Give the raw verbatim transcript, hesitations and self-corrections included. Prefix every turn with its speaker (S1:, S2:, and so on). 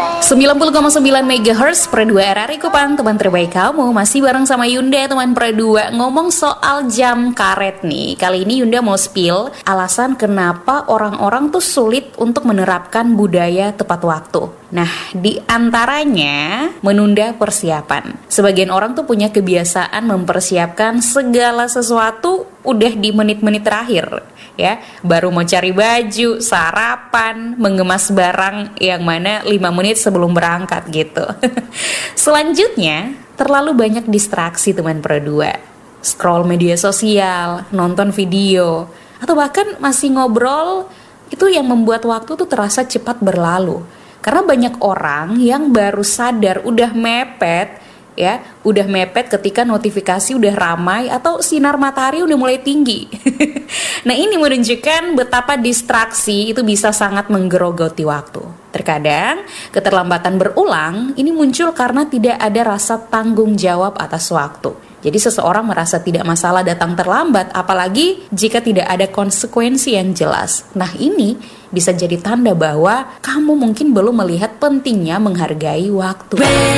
S1: sembilan puluh koma sembilan megahertz Pro dua R R I Kupang, teman terbaik kamu. Masih bareng sama Yunda, teman Pro dua. Ngomong soal jam karet nih. Kali ini Yunda mau spill alasan kenapa orang-orang tuh sulit untuk menerapkan budaya tepat waktu. Nah, di antaranya menunda persiapan. Sebagian orang tuh punya kebiasaan mempersiapkan segala sesuatu udah di menit-menit terakhir, ya. Baru mau cari baju, sarapan, mengemas barang yang mana lima menit sebelum berangkat gitu. Selanjutnya, terlalu banyak distraksi teman Pro dua. Scroll media sosial, nonton video, atau bahkan masih ngobrol, itu yang membuat waktu tuh terasa cepat berlalu. Karena banyak orang yang baru sadar udah mepet, ya, udah mepet ketika notifikasi udah ramai atau sinar matahari udah mulai tinggi. Nah, ini menunjukkan betapa distraksi itu bisa sangat menggerogoti waktu. Terkadang keterlambatan berulang ini muncul karena tidak ada rasa tanggung jawab atas waktu. Jadi seseorang merasa tidak masalah datang terlambat, apalagi jika tidak ada konsekuensi yang jelas. Nah, ini bisa jadi tanda bahwa kamu mungkin belum melihat pentingnya menghargai waktu.